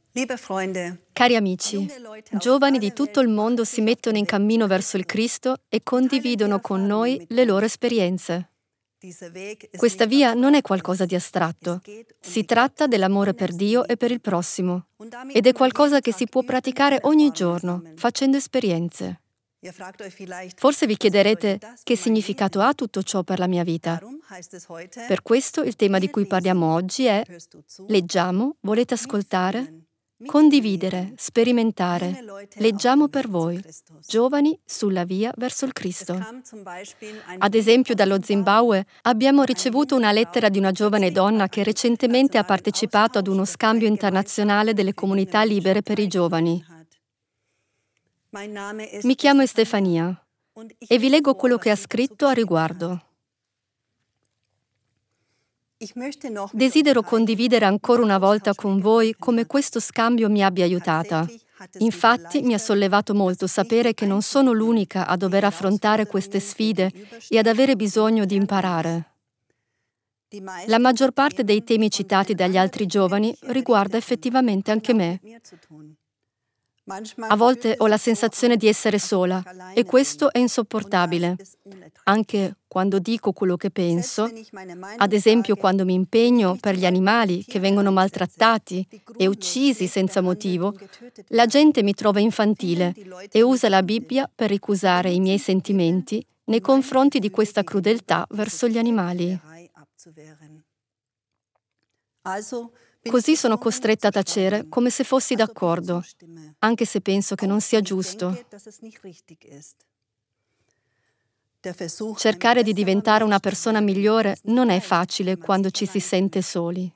Cari amici, giovani di tutto il mondo si mettono in cammino verso il Cristo e condividono con noi le loro esperienze. Questa via non è qualcosa di astratto. Si tratta dell'amore per Dio e per il prossimo. Ed è qualcosa che si può praticare ogni giorno, facendo esperienze. Forse vi chiederete che significato ha tutto ciò per la mia vita. Per questo il tema di cui parliamo oggi è: leggiamo, volete ascoltare? Condividere, sperimentare. Leggiamo per voi, giovani sulla via verso il Cristo. Ad esempio, dallo Zimbabwe abbiamo ricevuto una lettera di una giovane donna che recentemente ha partecipato ad uno scambio internazionale delle comunità libere per i giovani. Mi chiamo Stefania e vi leggo quello che ha scritto a riguardo. Desidero condividere ancora una volta con voi come questo scambio mi abbia aiutata. Infatti mi ha sollevato molto sapere che non sono l'unica a dover affrontare queste sfide e ad avere bisogno di imparare. La maggior parte dei temi citati dagli altri giovani riguarda effettivamente anche me. A volte ho la sensazione di essere sola e questo è insopportabile. Anche quando dico quello che penso, ad esempio quando mi impegno per gli animali che vengono maltrattati e uccisi senza motivo, la gente mi trova infantile e usa la Bibbia per ricusare i miei sentimenti nei confronti di questa crudeltà verso gli animali. Così sono costretta a tacere come se fossi d'accordo, anche se penso che non sia giusto. Cercare di diventare una persona migliore non è facile quando ci si sente soli.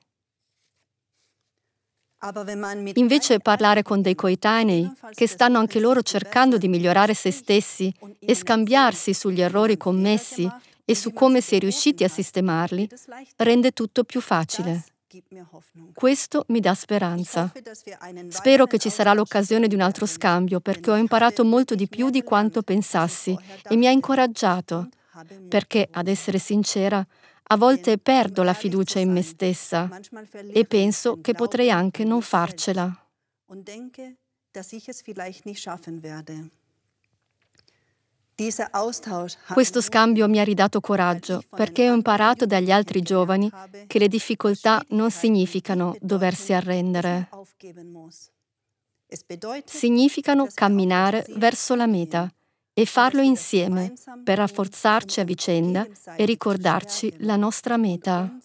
Invece parlare con dei coetanei che stanno anche loro cercando di migliorare se stessi e scambiarsi sugli errori commessi e su come si è riusciti a sistemarli, rende tutto più facile. Questo mi dà speranza. Spero che ci sarà l'occasione di un altro scambio perché ho imparato molto di più di quanto pensassi e mi ha incoraggiato, perché, ad essere sincera, a volte perdo la fiducia in me stessa e penso che potrei anche non farcela. Questo scambio mi ha ridato coraggio perché ho imparato dagli altri giovani che le difficoltà non significano doversi arrendere. Significano camminare verso la meta e farlo insieme per rafforzarci a vicenda e ricordarci la nostra meta.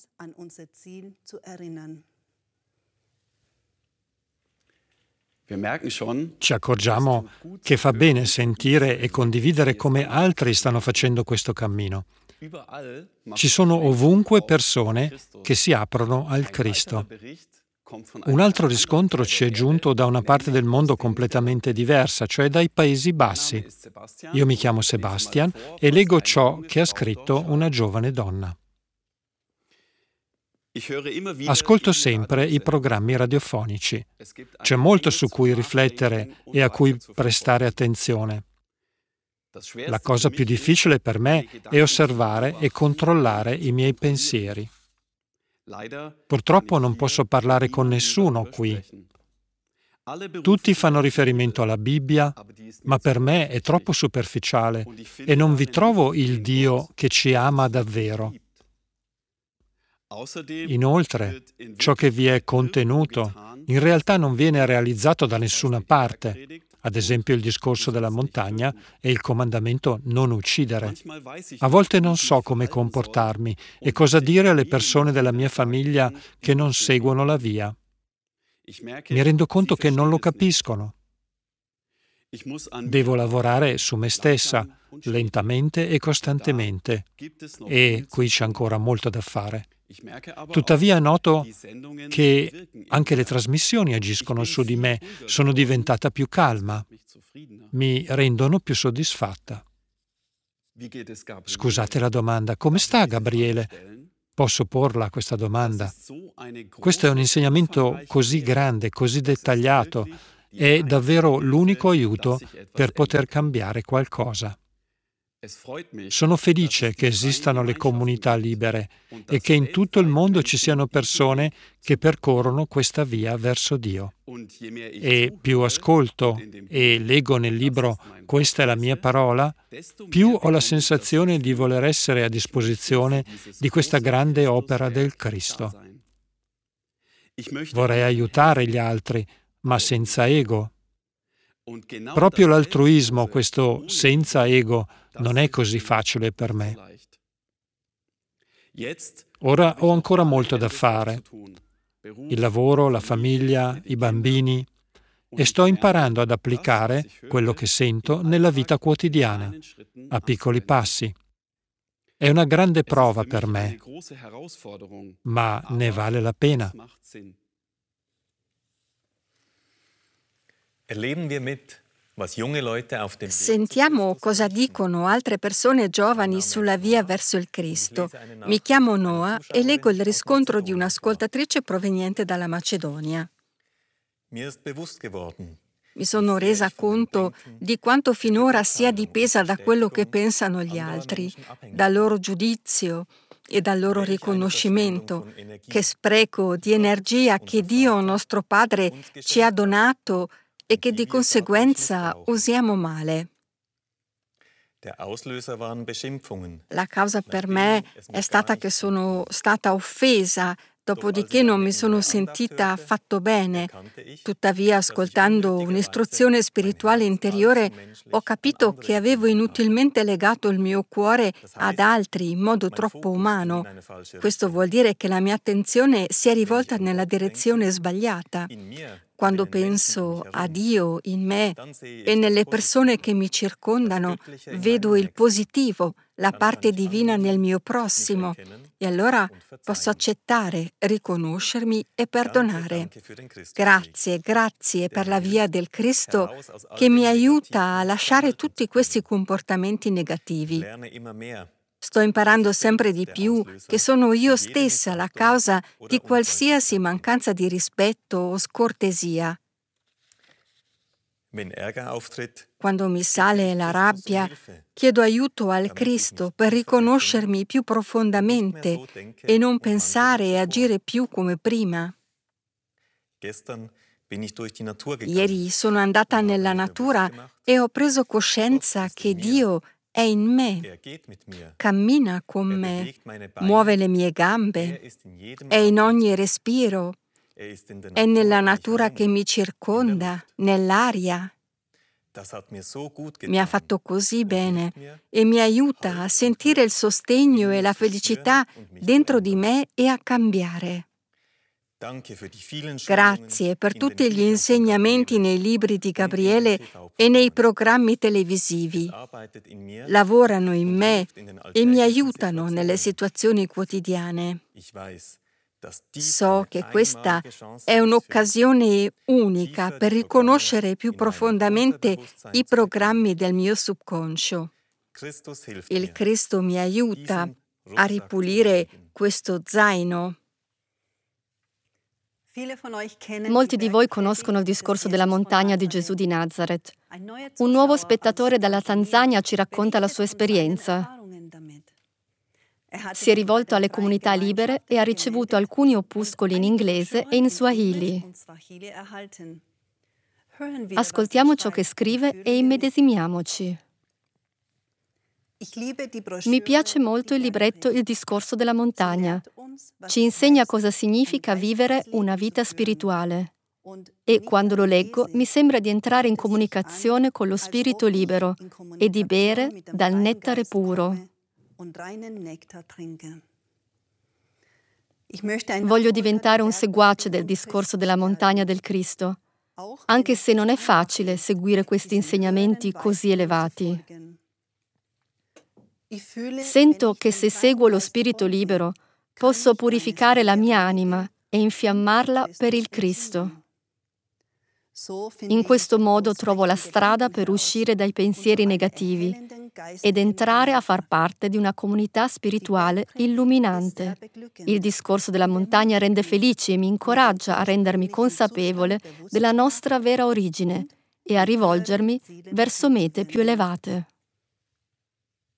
Ci accorgiamo che fa bene sentire e condividere come altri stanno facendo questo cammino. Ci sono ovunque persone che si aprono al Cristo. Un altro riscontro ci è giunto da una parte del mondo completamente diversa, cioè dai Paesi Bassi. Io mi chiamo Sebastian e leggo ciò che ha scritto una giovane donna. Ascolto sempre i programmi radiofonici. C'è molto su cui riflettere e a cui prestare attenzione. La cosa più difficile per me è osservare e controllare i miei pensieri. Purtroppo non posso parlare con nessuno qui. Tutti fanno riferimento alla Bibbia, ma per me è troppo superficiale e non vi trovo il Dio che ci ama davvero. Inoltre, ciò che vi è contenuto in realtà non viene realizzato da nessuna parte, ad esempio il discorso della montagna e il comandamento non uccidere. A volte non so come comportarmi e cosa dire alle persone della mia famiglia che non seguono la via. Mi rendo conto che non lo capiscono. Devo lavorare su me stessa, lentamente e costantemente, e qui c'è ancora molto da fare. Tuttavia noto che anche le trasmissioni agiscono su di me, sono diventata più calma, mi rendono più soddisfatta. Scusate la domanda, come sta Gabriele? Posso porla questa domanda? Questo è un insegnamento così grande, così dettagliato, è davvero l'unico aiuto per poter cambiare qualcosa. Sono felice che esistano le comunità libere e che in tutto il mondo ci siano persone che percorrono questa via verso Dio. E più ascolto e leggo nel libro "Questa è la mia parola", più ho la sensazione di voler essere a disposizione di questa grande opera del Cristo. Vorrei aiutare gli altri, ma senza ego. Proprio l'altruismo, questo senza ego, non è così facile per me. Ora ho ancora molto da fare. Il lavoro, la famiglia, i bambini, e sto imparando ad applicare quello che sento nella vita quotidiana, a piccoli passi. È una grande prova per me, ma ne vale la pena. Sentiamo cosa dicono altre persone giovani sulla via verso il Cristo. Mi chiamo Noah e leggo il riscontro di un'ascoltatrice proveniente dalla Macedonia. Mi sono resa conto di quanto finora sia dipesa da quello che pensano gli altri, dal loro giudizio e dal loro riconoscimento. Che spreco di energia che Dio, nostro Padre, ci ha donato e che di conseguenza usiamo male. La causa per me è stata che sono stata offesa, dopodiché non mi sono sentita affatto bene. Tuttavia, ascoltando un'istruzione spirituale interiore, ho capito che avevo inutilmente legato il mio cuore ad altri in modo troppo umano. Questo vuol dire che la mia attenzione si è rivolta nella direzione sbagliata. Quando penso a Dio in me e nelle persone che mi circondano, vedo il positivo, la parte divina nel mio prossimo, e allora posso accettare, riconoscermi e perdonare. Grazie per la via del Cristo che mi aiuta a lasciare tutti questi comportamenti negativi. Sto imparando sempre di più che sono io stessa la causa di qualsiasi mancanza di rispetto o scortesia. Quando mi sale la rabbia, chiedo aiuto al Cristo per riconoscermi più profondamente e non pensare e agire più come prima. Ieri sono andata nella natura e ho preso coscienza che Dio è in me, cammina con me, muove le mie gambe, è in ogni respiro, è nella natura che mi circonda, nell'aria. Mi ha fatto così bene e mi aiuta a sentire il sostegno e la felicità dentro di me e a cambiare. Grazie per tutti gli insegnamenti nei libri di Gabriele e nei programmi televisivi. Lavorano in me e mi aiutano nelle situazioni quotidiane. So che questa è un'occasione unica per riconoscere più profondamente i programmi del mio subconscio. Il Cristo mi aiuta a ripulire questo zaino. Molti di voi conoscono il discorso della montagna di Gesù di Nazareth. Un nuovo spettatore dalla Tanzania ci racconta la sua esperienza. Si è rivolto alle comunità libere e ha ricevuto alcuni opuscoli in inglese e in Swahili. Ascoltiamo ciò che scrive e immedesimiamoci. Mi piace molto il libretto Il discorso della montagna. Ci insegna cosa significa vivere una vita spirituale. E quando lo leggo mi sembra di entrare in comunicazione con lo spirito libero e di bere dal nettare puro. Voglio diventare un seguace del discorso della montagna del Cristo, anche se non è facile seguire questi insegnamenti così elevati. Sento che se seguo lo spirito libero posso purificare la mia anima e infiammarla per il Cristo. In questo modo trovo la strada per uscire dai pensieri negativi ed entrare a far parte di una comunità spirituale illuminante. Il discorso della montagna rende felici e mi incoraggia a rendermi consapevole della nostra vera origine e a rivolgermi verso mete più elevate.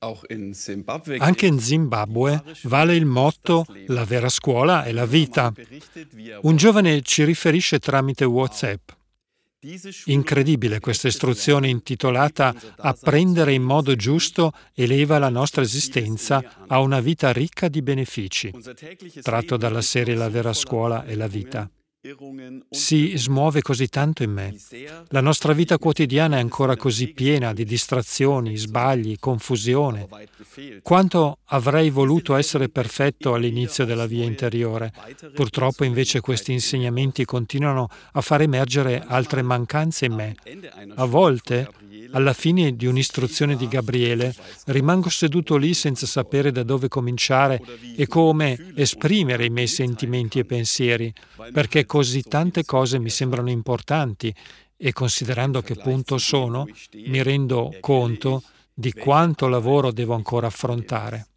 Anche in Zimbabwe vale il motto «La vera scuola è la vita». Un giovane ci riferisce tramite WhatsApp. Incredibile questa istruzione intitolata «Apprendere in modo giusto eleva la nostra esistenza a una vita ricca di benefici», tratto dalla serie La vera scuola è la vita. Si smuove così tanto in me. La nostra vita quotidiana è ancora così piena di distrazioni, sbagli, confusione. Quanto avrei voluto essere perfetto all'inizio della via interiore. Purtroppo invece questi insegnamenti continuano a far emergere altre mancanze in me. A volte, alla fine di un'istruzione di Gabriele, rimango seduto lì senza sapere da dove cominciare e come esprimere i miei sentimenti e pensieri, perché così tante cose mi sembrano importanti e considerando a che punto sono, mi rendo conto di quanto lavoro devo ancora affrontare.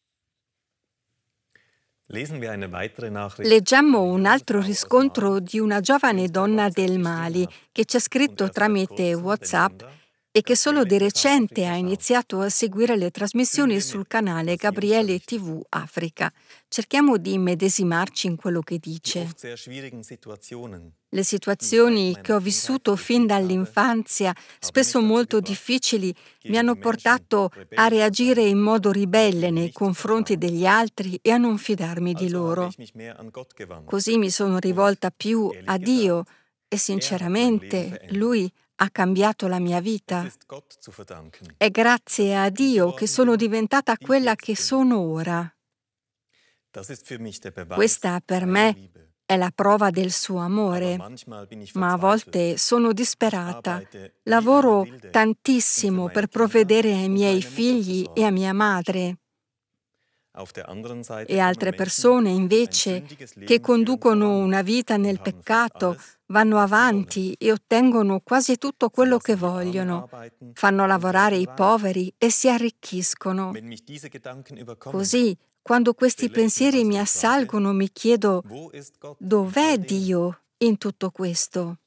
Leggiamo un altro riscontro di una giovane donna del Mali che ci ha scritto tramite WhatsApp e che solo di recente ha iniziato a seguire le trasmissioni sul canale Gabriele TV Africa. Cerchiamo di immedesimarci in quello che dice. Le situazioni che ho vissuto fin dall'infanzia, spesso molto difficili, mi hanno portato a reagire in modo ribelle nei confronti degli altri e a non fidarmi di loro. Così mi sono rivolta più a Dio e sinceramente Lui ha cambiato la mia vita. È grazie a Dio che sono diventata quella che sono ora. Questa per me è la prova del suo amore, ma a volte sono disperata. Lavoro tantissimo per provvedere ai miei figli e a mia madre. E altre persone, invece, che conducono una vita nel peccato, vanno avanti e ottengono quasi tutto quello che vogliono, fanno lavorare i poveri e si arricchiscono. Così, quando questi pensieri mi assalgono, mi chiedo: dov'è Dio in tutto questo?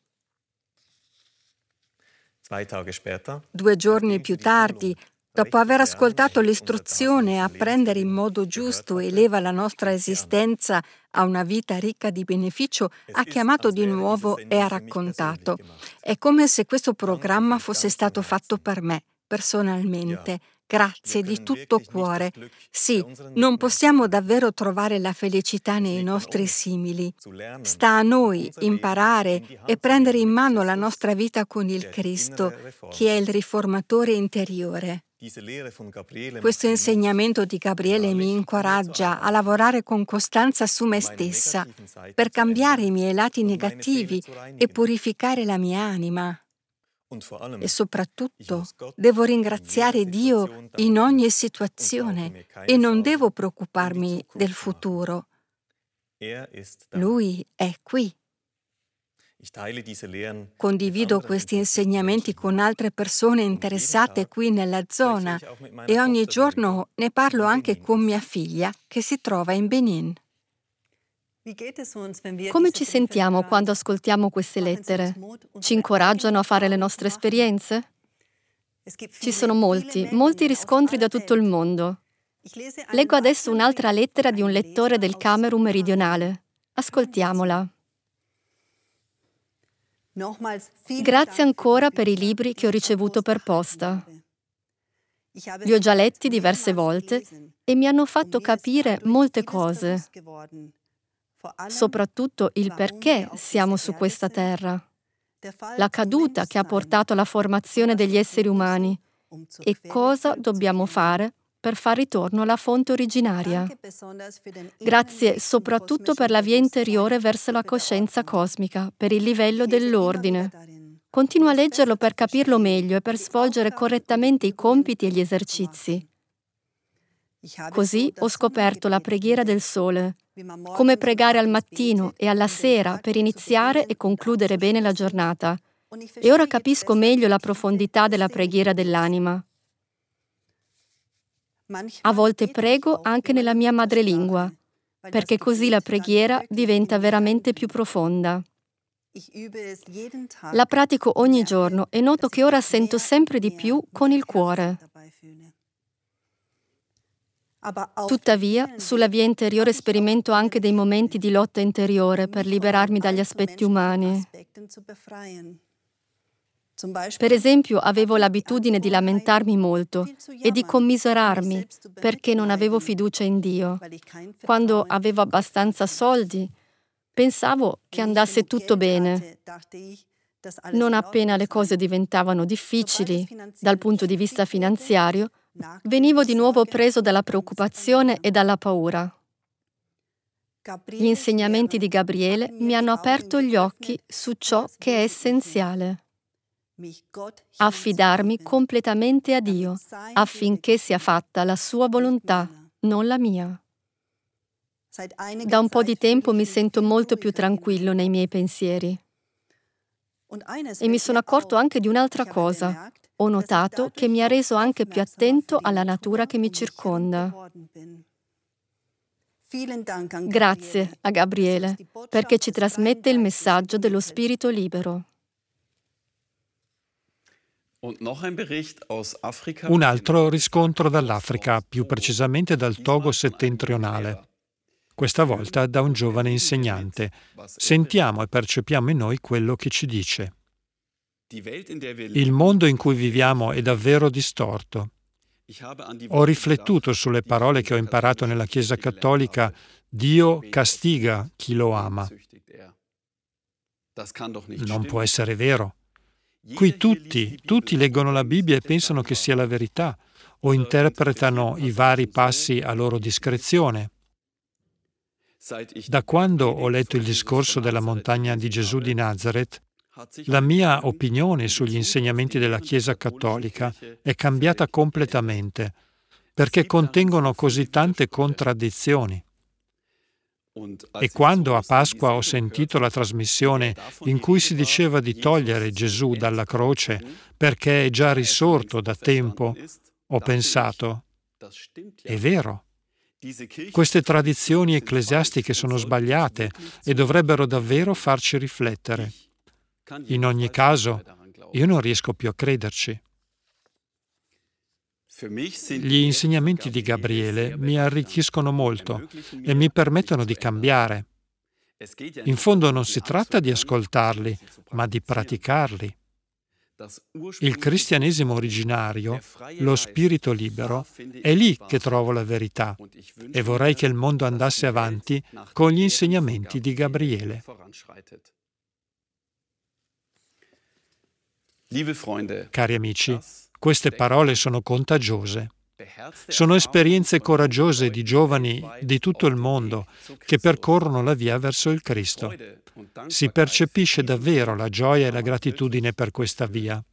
2 giorni più tardi, dopo aver ascoltato l'istruzione a apprendere in modo giusto eleva la nostra esistenza a una vita ricca di beneficio, ha chiamato di nuovo e ha raccontato. È come se questo programma fosse stato fatto per me, personalmente. Grazie di tutto cuore. Sì, non possiamo davvero trovare la felicità nei nostri simili. Sta a noi imparare e prendere in mano la nostra vita con il Cristo, che è il riformatore interiore. Questo insegnamento di Gabriele mi incoraggia a lavorare con costanza su me stessa per cambiare i miei lati negativi e purificare la mia anima. E soprattutto devo ringraziare Dio in ogni situazione e non devo preoccuparmi del futuro. Lui è qui. Condivido questi insegnamenti con altre persone interessate qui nella zona e ogni giorno ne parlo anche con mia figlia che si trova in Benin. Come ci sentiamo quando ascoltiamo queste lettere? Ci incoraggiano a fare le nostre esperienze? Ci sono molti riscontri da tutto il mondo. Leggo adesso un'altra lettera di un lettore del Camerun meridionale. Ascoltiamola. Grazie ancora per i libri che ho ricevuto per posta. Li ho già letti diverse volte e mi hanno fatto capire molte cose, soprattutto il perché siamo su questa terra, la caduta che ha portato alla formazione degli esseri umani e cosa dobbiamo fare per far ritorno alla fonte originaria. Grazie soprattutto per la via interiore verso la coscienza cosmica, per il livello dell'ordine. Continuo a leggerlo per capirlo meglio e per svolgere correttamente i compiti e gli esercizi. Così ho scoperto la preghiera del sole, come pregare al mattino e alla sera per iniziare e concludere bene la giornata. E ora capisco meglio la profondità della preghiera dell'anima. A volte prego anche nella mia madrelingua, perché così la preghiera diventa veramente più profonda. La pratico ogni giorno e noto che ora sento sempre di più con il cuore. Tuttavia, sulla via interiore sperimento anche dei momenti di lotta interiore per liberarmi dagli aspetti umani. Per esempio, avevo l'abitudine di lamentarmi molto e di commiserarmi perché non avevo fiducia in Dio. Quando avevo abbastanza soldi, pensavo che andasse tutto bene. Non appena le cose diventavano difficili dal punto di vista finanziario, venivo di nuovo preso dalla preoccupazione e dalla paura. Gli insegnamenti di Gabriele mi hanno aperto gli occhi su ciò che è essenziale. Affidarmi completamente a Dio, affinché sia fatta la sua volontà, non la mia. Da un po' di tempo mi sento molto più tranquillo nei miei pensieri. E mi sono accorto anche di un'altra cosa. Ho notato che mi ha reso anche più attento alla natura che mi circonda. Grazie a Gabriele, perché ci trasmette il messaggio dello spirito libero. Un altro riscontro dall'Africa, più precisamente dal Togo settentrionale. Questa volta da un giovane insegnante. Sentiamo e percepiamo in noi quello che ci dice. Il mondo in cui viviamo è davvero distorto. Ho riflettuto sulle parole che ho imparato nella Chiesa cattolica: Dio castiga chi lo ama. Non può essere vero. Qui tutti leggono la Bibbia e pensano che sia la verità, o interpretano i vari passi a loro discrezione. Da quando ho letto il discorso della montagna di Gesù di Nazareth, la mia opinione sugli insegnamenti della Chiesa cattolica è cambiata completamente, perché contengono così tante contraddizioni. E quando a Pasqua ho sentito la trasmissione in cui si diceva di togliere Gesù dalla croce perché è già risorto da tempo, ho pensato: è vero. Queste tradizioni ecclesiastiche sono sbagliate e dovrebbero davvero farci riflettere. In ogni caso, io non riesco più a crederci. Gli insegnamenti di Gabriele mi arricchiscono molto e mi permettono di cambiare. In fondo non si tratta di ascoltarli, ma di praticarli. Il cristianesimo originario, lo spirito libero, è lì che trovo la verità e vorrei che il mondo andasse avanti con gli insegnamenti di Gabriele. Cari amici, queste parole sono contagiose. Sono esperienze coraggiose di giovani di tutto il mondo che percorrono la via verso il Cristo. Si percepisce davvero la gioia e la gratitudine per questa via.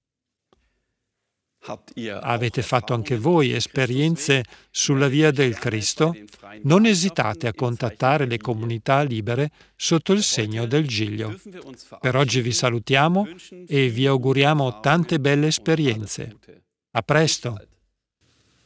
Avete fatto anche voi esperienze sulla via del Cristo? Non esitate a contattare le comunità libere sotto il segno del Giglio. Per oggi vi salutiamo e vi auguriamo tante belle esperienze. A presto!